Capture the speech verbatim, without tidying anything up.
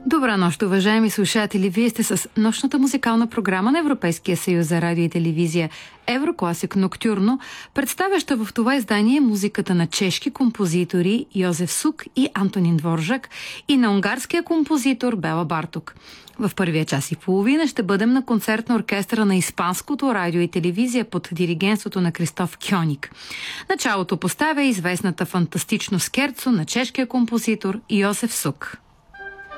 Добра нощ, уважаеми слушатели! Вие сте с нощната музикална програма на Европейския съюз за радио и телевизия Еврокласик Ноктюрно, представяща в това издание музиката на чешки композитори Йозеф Сук и Антонин Дворжак и на унгарския композитор Бела Барток. В първия час и половина ще бъдем на концерт на оркестъра на Испанското радио и телевизия под диригентството на Кристоф Кьоник. Началото поставя известната фантастично скерцо на чешкия композитор Йозеф Сук.